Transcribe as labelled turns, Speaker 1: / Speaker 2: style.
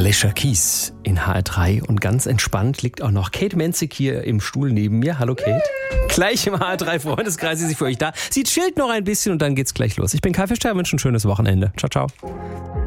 Speaker 1: Alicia Keys in HR3 und ganz entspannt liegt auch noch Kate Menzig hier im Stuhl neben mir. Hallo Kate. Gleich im HR3 Freundeskreis ist sie für euch da. Sie chillt noch ein bisschen und dann geht's gleich los. Ich bin Kai Fischer, wünsche ein schönes Wochenende. Ciao, ciao.